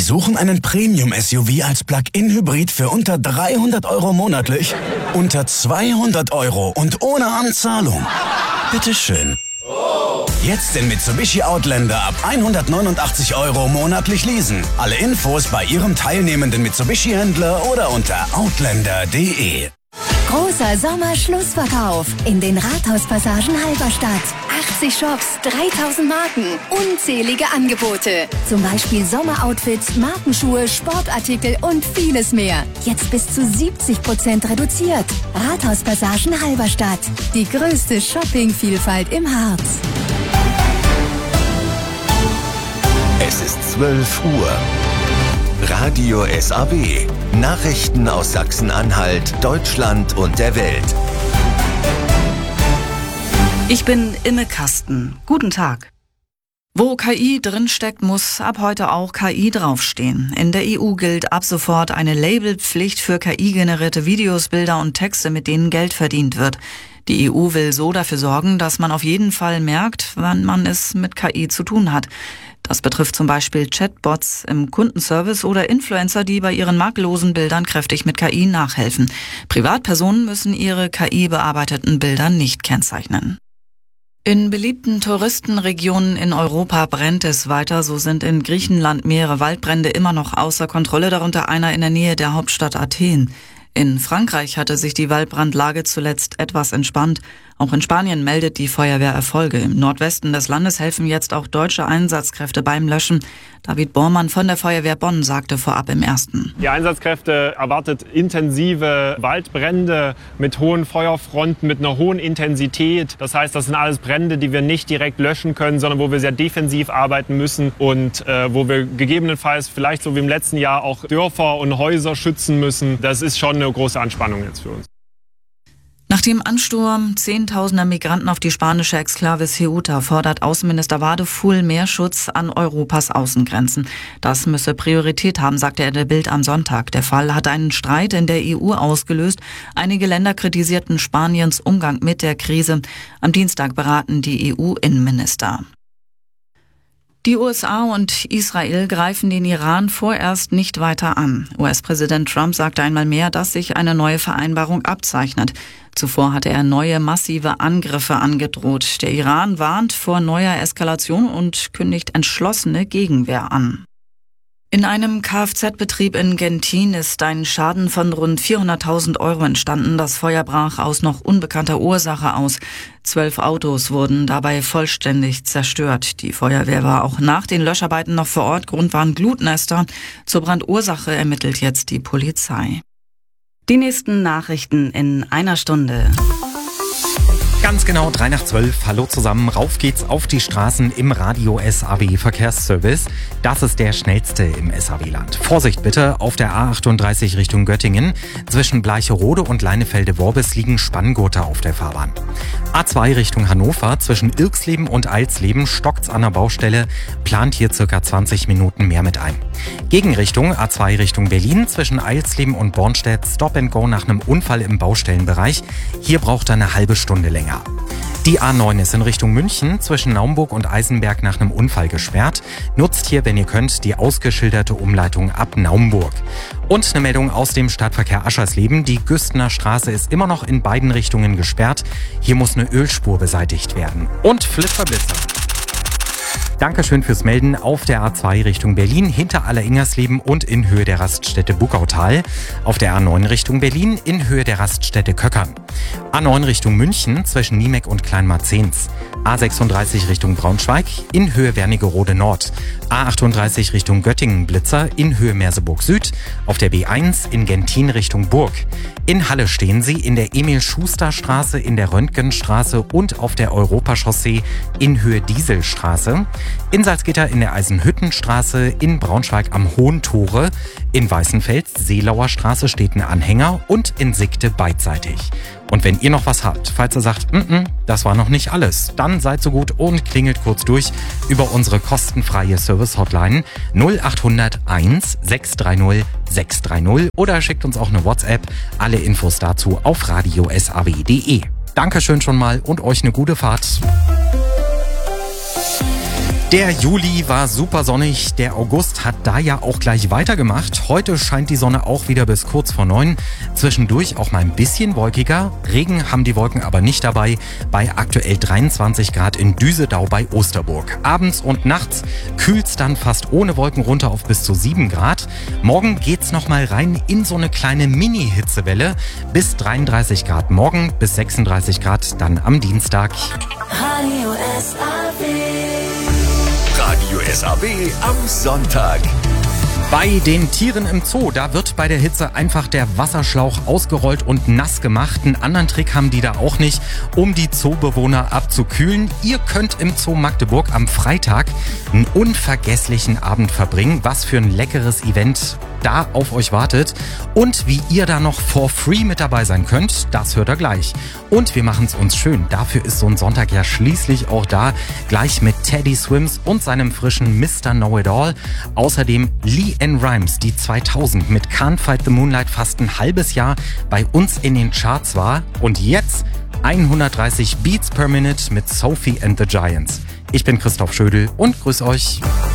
suchen einen Premium-SUV als Plug-in-Hybrid für unter 300 € monatlich? Unter 200 € und ohne Anzahlung? Bitteschön. Jetzt den Mitsubishi Outlander ab 189 € monatlich leasen. Alle Infos bei Ihrem teilnehmenden Mitsubishi-Händler oder unter outlander.de. Großer Sommerschlussverkauf in den Rathauspassagen Halberstadt. 80 Shops, 3000 Marken, unzählige Angebote. Zum Beispiel Sommeroutfits, Markenschuhe, Sportartikel und vieles mehr. Jetzt bis zu 70% reduziert. Rathauspassagen Halberstadt. Die größte Shoppingvielfalt im Harz. Es ist 12 Uhr. Radio SAW. Nachrichten aus Sachsen-Anhalt, Deutschland und der Welt. Ich bin Imme Kasten. Guten Tag. Wo KI drinsteckt, muss ab heute auch KI draufstehen. In der EU gilt ab sofort eine Labelpflicht für KI-generierte Videos, Bilder und Texte, mit denen Geld verdient wird. Die EU will so dafür sorgen, dass man auf jeden Fall merkt, wann man es mit KI zu tun hat. Das betrifft zum Beispiel Chatbots im Kundenservice oder Influencer, die bei ihren makellosen Bildern kräftig mit KI nachhelfen. Privatpersonen müssen ihre KI-bearbeiteten Bilder nicht kennzeichnen. In beliebten Touristenregionen in Europa brennt es weiter. So sind in Griechenland mehrere Waldbrände immer noch außer Kontrolle, darunter einer in der Nähe der Hauptstadt Athen. In Frankreich hatte sich die Waldbrandlage zuletzt etwas entspannt. Auch in Spanien meldet die Feuerwehr Erfolge. Im Nordwesten des Landes helfen jetzt auch deutsche Einsatzkräfte beim Löschen. David Bormann von der Feuerwehr Bonn sagte vorab im Ersten: Die Einsatzkräfte erwartet intensive Waldbrände mit hohen Feuerfronten, mit einer hohen Intensität. Das heißt, das sind alles Brände, die wir nicht direkt löschen können, sondern wo wir sehr defensiv arbeiten müssen und wo wir gegebenenfalls vielleicht so wie im letzten Jahr auch Dörfer und Häuser schützen müssen. Das ist schon eine große Anspannung jetzt für uns. Nach dem Ansturm zehntausender Migranten auf die spanische Exklave Ceuta fordert Außenminister Wadefuhl mehr Schutz an Europas Außengrenzen. Das müsse Priorität haben, sagte er der Bild am Sonntag. Der Fall hat einen Streit in der EU ausgelöst. Einige Länder kritisierten Spaniens Umgang mit der Krise. Am Dienstag beraten die EU-Innenminister. Die USA und Israel greifen den Iran vorerst nicht weiter an. US-Präsident Trump sagte einmal mehr, dass sich eine neue Vereinbarung abzeichnet. Zuvor hatte er neue massive Angriffe angedroht. Der Iran warnt vor neuer Eskalation und kündigt entschlossene Gegenwehr an. In einem Kfz-Betrieb in Gentin ist ein Schaden von rund 400.000 € entstanden. Das Feuer brach aus noch unbekannter Ursache aus. 12 Autos wurden dabei vollständig zerstört. Die Feuerwehr war auch nach den Löscharbeiten noch vor Ort. Grund waren Glutnester. Zur Brandursache ermittelt jetzt die Polizei. Die nächsten Nachrichten in einer Stunde. Ganz genau 11:03. Hallo zusammen, rauf geht's auf die Straßen im Radio SAW Verkehrsservice. Das ist der schnellste im SAW-Land. Vorsicht bitte, auf der A38 Richtung Göttingen. Zwischen Bleicherode und Leinefelde-Worbis liegen Spanngurte auf der Fahrbahn. A2 Richtung Hannover, zwischen Irksleben und Alsleben stockt's an der Baustelle, plant hier circa 20 Minuten mehr mit ein. Gegenrichtung A2 Richtung Berlin, zwischen Alsleben und Bornstedt Stop and Go nach einem Unfall im Baustellenbereich. Hier braucht er eine halbe Stunde länger. Die A9 ist in Richtung München zwischen Naumburg und Eisenberg nach einem Unfall gesperrt. Nutzt hier, wenn ihr könnt, die ausgeschilderte Umleitung ab Naumburg. Und eine Meldung aus dem Stadtverkehr Aschersleben. Die Güstener Straße ist immer noch in beiden Richtungen gesperrt. Hier muss eine Ölspur beseitigt werden. Und Flitterblitzer. Dankeschön fürs Melden auf der A2 Richtung Berlin, hinter Alleringersleben und in Höhe der Raststätte Buckautal. Auf der A9 Richtung Berlin in Höhe der Raststätte Köckern. A9 Richtung München zwischen Niemek und Kleinmarzens. A36 Richtung Braunschweig in Höhe Wernigerode Nord. A38 Richtung Göttingen Blitzer in Höhe Merseburg Süd. Auf der B1 in Gentin Richtung Burg. In Halle stehen Sie in der Emil-Schuster-Straße, in der Röntgenstraße und auf der Europachaussee in Höhe Dieselstraße. In Salzgitter in der Eisenhüttenstraße, in Braunschweig am Hohen Tore, in Weißenfels Seelauer Straße steht ein Anhänger und in Sigte beidseitig. Und wenn ihr noch was habt, falls ihr sagt, das war noch nicht alles, dann seid so gut und klingelt kurz durch über unsere kostenfreie Service-Hotline 0800 1 630 630 oder schickt uns auch eine WhatsApp. Alle Infos dazu auf radiosaw.de. Dankeschön schon mal und euch eine gute Fahrt. Der Juli war super sonnig, der August hat da ja auch gleich weitergemacht. Heute scheint die Sonne auch wieder bis kurz vor 9. Zwischendurch auch mal ein bisschen wolkiger. Regen haben die Wolken aber nicht dabei. Bei aktuell 23 Grad in Düsedau bei Osterburg. Abends und nachts kühlt's dann fast ohne Wolken runter auf bis zu 7 Grad. Morgen geht's nochmal rein in so eine kleine Mini-Hitzewelle. Bis 33 Grad morgen, bis 36 Grad dann am Dienstag. Radio SAW am Sonntag. Bei den Tieren im Zoo, da wird bei der Hitze einfach der Wasserschlauch ausgerollt und nass gemacht. Einen anderen Trick haben die da auch nicht, um die Zoobewohner abzukühlen. Ihr könnt im Zoo Magdeburg am Freitag einen unvergesslichen Abend verbringen. Was für ein leckeres Event da auf euch wartet. Und wie ihr da noch for free mit dabei sein könnt, das hört ihr gleich. Und wir machen es uns schön. Dafür ist so ein Sonntag ja schließlich auch da. Gleich mit Teddy Swims und seinem frischen Mr. Know-It-All. Außerdem LeAnn Rimes, die 2000 mit Can't Fight the Moonlight fast ein halbes Jahr bei uns in den Charts war. Und jetzt 130 Beats per Minute mit Sophie and the Giants. Ich bin Christoph Schödel und grüß euch.